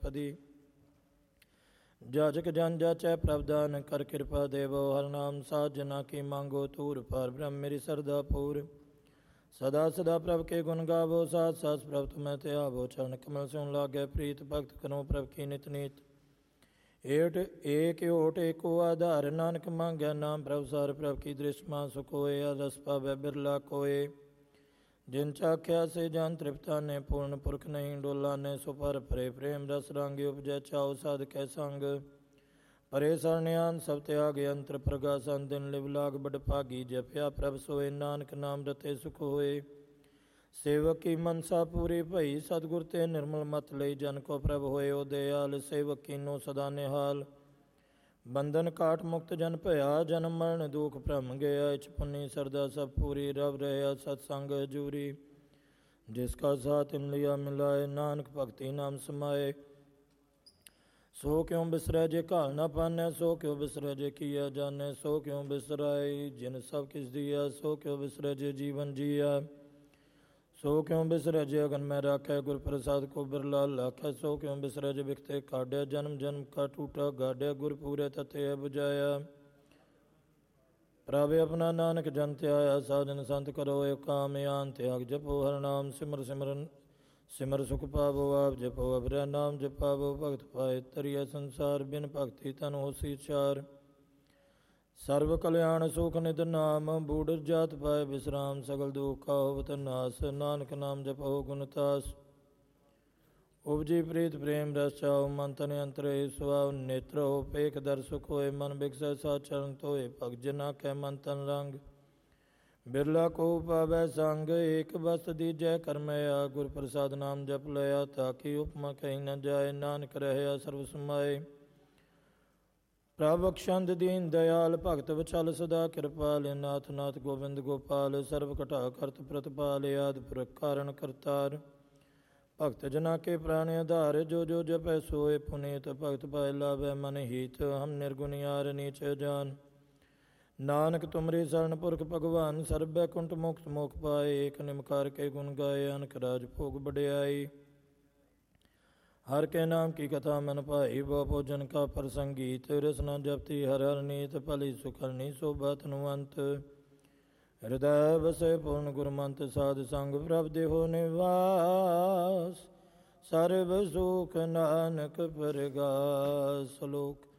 ਪਦੀ। ਜਾਜਕ ਜਨ ਜਾਚੈ ਪ੍ਰਭ ਦਾਨ, ਕਰ ਕਿਰਪਾ ਦੇਵੋ ਹਰਿ ਨਾਮ ਸਾਧ ਜਨਾ ਕੀ ਮੰਗੋ ਤੂਰ। ਪਰ ਬ੍ਰਹਮ ਮੇਰੀ ਸਰਦਾ ਪੂਰ, ਸਦਾ ਸਦਾ ਪ੍ਰਭ ਕੇ ਗੁਣ ਗਾਵੋ। ਸਾਧ ਸਾਸ ਪ੍ਰਭ ਤੁਮੈ ਤੇ ਆਵੋ, ਚਰਨ ਕਮਲ ਸਿਉ ਲਾਗੈ ਪ੍ਰੀਤ। ਭਗਤ ਕਰੋ ਪ੍ਰਭ ਕੀ ਨਿਤ ਨੀਤ, ਏਟ ਏਕ ਓਟ ਏਕੋ ਆਧਾਰ। ਨਾਨਕ ਮੰਗੈ ਨਾਮ ਪ੍ਰਭ ਸਾਰ, ਪ੍ਰਭ ਕੀ ਦ੍ਰਿਸ਼ਮਾ ਸੁਖ ਹੋਏ। ਰਸ ਪਾਵੈ ਬਿਰਲਾ ਕੋਏ, ਜਿਨ ਚਾਖਿਆ ਸੇ ਜਨ ਤ੍ਰਿਪਤਾ ਨੇ। ਪੂਰਨ ਪੁਰਖ ਨਹੀਂ ਡੋਲਾ ਨੇ, ਸੋ ਪਰ ਭਰੇ ਪ੍ਰੇਮ ਰਸ ਰੰਗ। ਉਪਜੈ ਚਾਉ ਸਾਧਕੈ ਸੰਗ, ਪਰੇ ਸਰਨਿਆਨ ਸਭ ਤਿਆਗ। ਅੰਤਰ ਪ੍ਰਗਾਸਨ ਦਿਨ ਲਿਵ ਲਾਗ, ਬਡ ਭਾਗੀ ਜਪਿਆ ਪ੍ਰਭ ਸੋਏ। ਨਾਨਕ ਨਾਮ ਰਤੇ ਸੁਖ ਹੋਏ, ਸੇਵਕ ਕੀ ਮਨਸਾ ਪੂਰੀ ਭਈ। ਸਤਿਗੁਰ ਤੇ ਨਿਰਮਲ ਮਤ ਲਈ, ਜਨ ਕੋ ਪ੍ਰਭ ਹੋਏ ਓ ਦਇਆਲ। ਸੇਵਕ ਕੀਨੋ ਸਦਾ ਨਿਹਾਲ, ਬੰਧਨ ਕਾਟ ਮੁਕਤ ਜਨ ਭਇਆ। ਜਨਮ ਮਰਨ ਦੁਖ ਭ੍ਰਮ ਗਿਆ, ਇਛ ਪੁੰਨੀ ਸਰਦਾ ਸਭ ਪੂਰੀ। ਰਵ ਰਹਿਆ ਸਤਸੰਗ ਹਜੂਰੀ, ਜਿਸ ਕਾ ਸਾਥ ਤਿਨ ਲਿਆ ਮਿਲਾਏ। ਨਾਨਕ ਭਗਤੀ ਨਾਮ ਸਮਾਏ, ਸੋ ਕਿਉ ਬਿਸਰੈ ਜੇ ਘਾਲ ਨਾ ਪਾਨੈ। ਸੋ ਕਿਉ ਬਿਸਰੈ ਜੇ ਕੀਆ ਜਾਣੈ, ਸੋ ਕਿਉ ਬਿਸਰਾਏ ਜਿਨ ਸਭ ਕਿਛ ਦੀਆ। ਸੋ ਕਿਉ ਬਿਸਰੈ ਜੇ ਜੀਵਨ ਜੀਆ, ਸੋ ਕਿਉ ਬਿਸਰੈ ਜੇ ਅਗਨ ਮੈਂ ਰਾਖੈ। ਗੁਰ ਪ੍ਰਸਾਦ ਕੋ ਬਿਰਲਾ ਲਾਖੈ, ਸੋ ਕਿਉ ਬਿਸਰੈ ਜੇ ਬਿਖਤੇ ਕਾਢਿਆ। ਜਨਮ ਜਨਮ ਕਾ ਟੂਟਾ ਗਾਢਿਆ, ਗੁਰ ਪੂਰੈ ਤਤੇ ਬੁਝਾਇਆ। ਪ੍ਰਭ ਆਪਣਾ ਨਾਨਕ ਜਨ ਧਿਆਇਆ, ਸਾਜਨ ਸੰਤ ਕਰੋ ਏਕ ਕਾਮ। ਆਨ ਤਿਆਗ ਜਪੋ ਹਰਿ ਨਾਮ, ਸਿਮਰ ਸਿਮਰਨ ਸਿਮਰ ਸੁਖ ਪਾਵੋ। ਆਪ ਜਪੋ ਅਵਰੈ ਨਾਮ ਜਪਾਵੋ, ਭਗਤ ਪਾਏ ਤਰੀਐ ਸੰਸਾਰ। ਬਿਨ ਭਗਤੀ ਤਨ ਹੋਸੀ ਚਾਰ, ਸਰਬ ਕਲਿਆਣ ਸੁਖ ਨਿਤ ਨਾਮ। ਬੂਢ ਜਾਤ ਪਾਏ ਵਿਸਰਾਮ, ਸਗਲ ਦੁਖ ਕਾ ਹੋਵਤ ਨਾਸ। ਨਾਨਕ ਨਾਮ ਜਪੋ ਗੁਣ ਤਾਸ, ਉਪਜੀ ਪ੍ਰੀਤ ਪ੍ਰੇਮ ਰਸ ਚਾਉ। ਮਨ ਤਨ ਅੰਤਰੇ ਸੁਆਉ, ਨੇਤਰ ਹੋ ਪੇਖ ਦਰ ਸੁਖ ਹੋਏ। ਮਨ ਬਿਕਸੈ ਸਾ ਚਰਨ ਧੋਏ, ਭਗਤ ਜਨਾ ਕੈ ਮਨ ਤਨ ਰੰਗ। ਬਿਰਲਾ ਕੋ ਪਾਵੈ ਸੰਗ, ਏਕ ਬਸਤ ਦੀਜੈ ਕਰਮਇਆ। ਗੁਰ ਪ੍ਰਸਾਦ ਨਾਮ ਜਪ ਲਿਆ, ਤਾਕੀ ਉਪਮਾ ਕਹੀ ਨ ਜਾਏ। ਨਾਨਕ ਰਹਿਆ ਸਰਬ ਸਮਾਏ, ਪ੍ਰਭ ਬਖਸ਼ੰਦ ਦੀਨ ਦਇਆਲ। ਭਗਤ ਵਛਲ ਸਦਾ ਕਿਰਪਾਲ, ਨਾਥ ਨਾਥ ਗੋਬਿੰਦ ਗੋਪਾਲ। ਸਰਬ ਘਟਾ ਕਰਤ ਪ੍ਰਤਪਾਲ, ਆਦਿ ਪੁਰਖ ਕਾਰਨ ਕਰਤਾਰ। ਭਗਤ ਜਨਾ ਕੇ ਪ੍ਰਾਨ ਆਧਾਰ, ਜੋ ਜੋ ਜਪੈ ਸੋਏ ਪੁਨੀਤ। ਭਗਤ ਪਾਏ ਲਾਭੈ ਮਨ ਹੀਤ, ਹਮ ਨਿਰਗੁਣਿਆਰ ਨੀਚ ਜਾਨ। ਨਾਨਕ ਤੁਮਰੀ ਸਰਣ ਪੁਰਖ ਭਗਵਾਨ, ਸਰਬੈ ਕੁੰਟ ਮੁਕਤ ਮੋਖ ਪਾਏ। ਏਕ ਨਿਮਕਾਰ ਕੇ ਗੁਣ ਗਾਏ, ਅਨਕ ਰਾਜ ਭੋਗ ਬਡਿਆਈ। ਹਰ ਕੇ ਨਾਮ ਕੀ ਕਥਾ ਮਨ ਭਾਈ, ਬਹੁ ਭੋਜਨ ਕਾ ਪ੍ਰਸੰਗੀਤ। ਰਸਨਾ ਜਪਤੀ ਹਰ ਹਰ ਨੀਤ, ਭਲੀ ਸੁਖਰਨੀ ਸੋਭਾ ਤਨਵੰਤ। ਹਿਰਦੈ ਵਸੈ ਪੂਰਨ ਗੁਰਮੰਤ, ਸਾਧ ਸੰਗ ਪ੍ਰਭ ਦੇਹੋ ਨਿਵਾਸ। ਸਰਬ ਸੁਖ ਨਾਨਕ ਪਰਗਾਸ। ਸ਼ਲੋਕ